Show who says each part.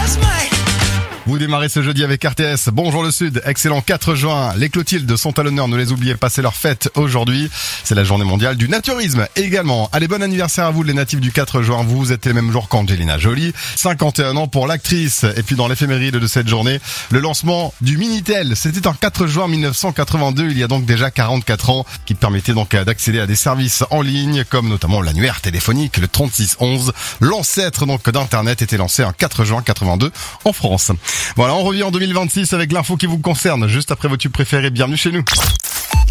Speaker 1: Vous démarrez ce jeudi avec RTS. Bonjour le Sud, excellent 4 juin. Les Clotildes sont à l'honneur, ne les oubliez pas, c'est leur fête aujourd'hui. C'est la journée mondiale du naturisme également. Allez, bon anniversaire à vous les natifs du 4 juin. Vous êtes les mêmes jours qu'Angelina Jolie. 51 ans pour l'actrice. Et puis dans l'éphéméride de cette journée, le lancement du Minitel. C'était en 4 juin 1982, il y a donc déjà 44 ans, qui permettait donc d'accéder à des services en ligne, comme notamment l'annuaire téléphonique, le 3611. L'ancêtre donc d'Internet était lancé en 4 juin 82 en France. Voilà, on revient en 2026 avec l'info qui vous concerne, juste après vos tubes préférés. Bienvenue chez nous.